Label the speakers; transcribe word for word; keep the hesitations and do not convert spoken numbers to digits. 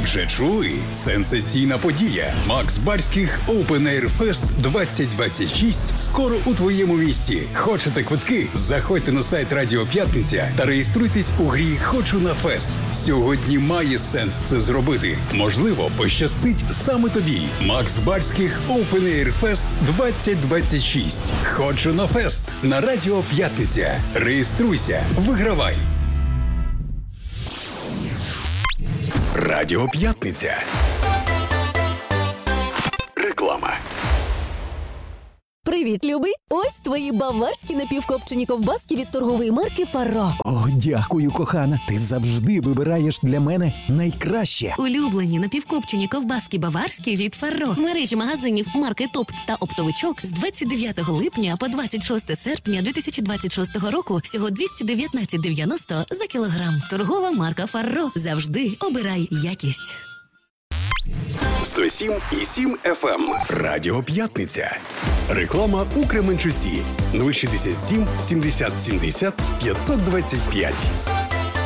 Speaker 1: вже чули? Сенсаційна подія. Макс Барських Open Air Fest двадцять двадцять шість скоро у твоєму місті. Хочете квитки? Заходьте на сайт Радіо П'ятниця та реєструйтесь у грі «Хочу на фест». Сьогодні має сенс це зробити. Можливо, пощастить саме тобі. Макс Барських Open Air Fest двадцять двадцять шість. «Хочу на фест» на Радіо П'ятниця. Реєструйся, вигравай. Радіо П'ятниця. Реклама.
Speaker 2: Привіт, любий! Ось твої баварські напівкопчені ковбаски від торгової марки «Фарро».
Speaker 3: О, дякую, кохана. Ти завжди вибираєш для мене найкраще.
Speaker 4: Улюблені напівкопчені ковбаски баварські від «Фарро» в мережі магазинів марки «Топт» та «Оптовичок» з двадцять дев'ятого липня по двадцять шосте серпня дві тисячі двадцять шостого року всього двісті дев'ятнадцять дев'яносто за кілограм. Торгова марка «Фарро». Завжди обирай якість.
Speaker 1: сто сім і сім еф ем. Радіо П'ятниця. Реклама у Кременчусі. нуль шістдесят сім сімдесят сімдесят п'ятсот двадцять п'ять.